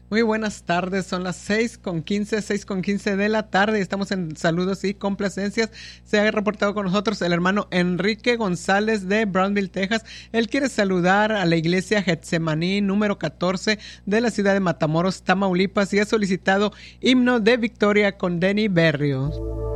Muy buenas tardes, son las 6:15 de la tarde. Estamos en saludos y complacencias. Se ha reportado con nosotros el hermano Enrique González de Brownville, Texas. Él quiere saludar a la iglesia Getsemaní número 14 de la ciudad de Matamoros, Tamaulipas, y ha solicitado himno de victoria con Denny Berrios.